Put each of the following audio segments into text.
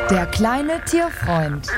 Der kleine Tierfreund.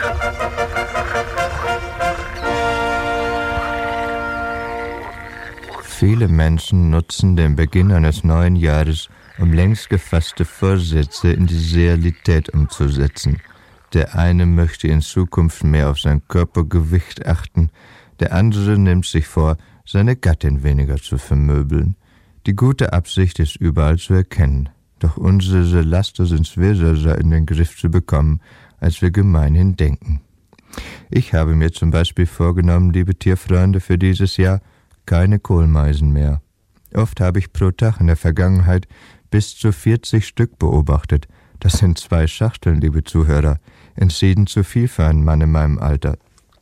Viele Menschen nutzen den Beginn eines neuen Jahres, um längst gefasste Vorsätze in die Realität umzusetzen. Der eine möchte in Zukunft mehr auf sein Körpergewicht achten, der andere nimmt sich vor, seine Gattin weniger zu vermöbeln. Die gute Absicht ist überall zu erkennen, doch unsere Laster sind schwerer in den Griff zu bekommen, als wir gemeinhin denken. Ich habe mir zum Beispiel vorgenommen, liebe Tierfreunde, für dieses Jahr keine Kohlmeisen mehr. Oft habe ich pro Tag in der Vergangenheit bis zu 40 Stück beobachtet. Das sind 2 Schachteln, liebe Zuhörer. Entschieden zu viel für einen Mann in meinem Alter.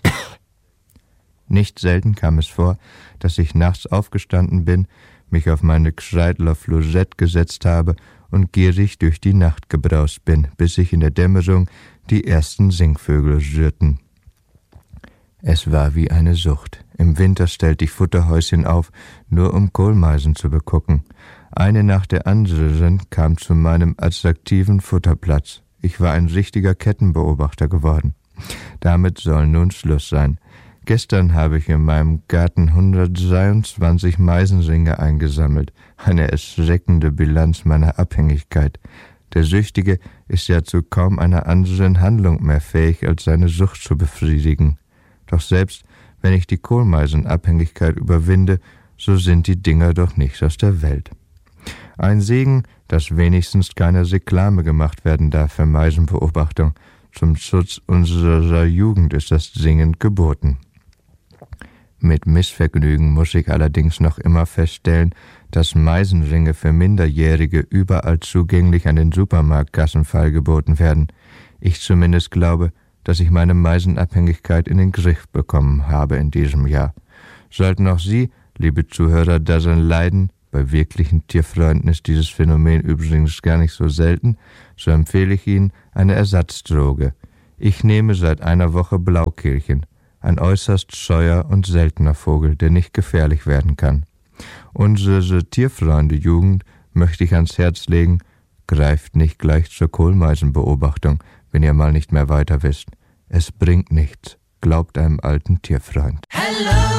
Nicht selten kam es vor, dass ich nachts aufgestanden bin, mich auf meine Kreidler Flosette gesetzt habe und gierig durch die Nacht gebraust bin, bis sich in der Dämmerung die ersten Singvögel rührten. Es war wie eine Sucht. Im Winter stellte ich Futterhäuschen auf, nur um Kohlmeisen zu begucken. Eine nach der anderen kam zu meinem attraktiven Futterplatz. Ich war ein richtiger Kettenbeobachter geworden. Damit soll nun Schluss sein. Gestern habe ich in meinem Garten 123 Meisenringe eingesammelt. Eine erschreckende Bilanz meiner Abhängigkeit. Der Süchtige ist ja zu kaum einer anderen Handlung mehr fähig, als seine Sucht zu befriedigen. Doch selbst wenn ich die Kohlmeisenabhängigkeit überwinde, so sind die Dinger doch nicht aus der Welt. Ein Segen, dass wenigstens keine Reklame gemacht werden darf für Meisenbeobachtung. Zum Schutz unserer Jugend ist das dringend geboten. Mit Missvergnügen muss ich allerdings noch immer feststellen, dass Meisenringe für Minderjährige überall zugänglich an den Supermarktkassen feilgeboten werden. Ich zumindest glaube, dass ich meine Meisenabhängigkeit in den Griff bekommen habe in diesem Jahr. Sollten auch Sie, liebe Zuhörer, daran leiden, bei wirklichen Tierfreunden ist dieses Phänomen übrigens gar nicht so selten, so empfehle ich Ihnen eine Ersatzdroge. Ich nehme seit einer Woche Blaukehlchen, ein äußerst scheuer und seltener Vogel, der nicht gefährlich werden kann. Unsere Tierfreunde-Jugend möchte ich ans Herz legen, greift nicht gleich zur Kohlmeisenbeobachtung, wenn ihr mal nicht mehr weiter wisst. Es bringt nichts, glaubt einem alten Tierfreund. Hello.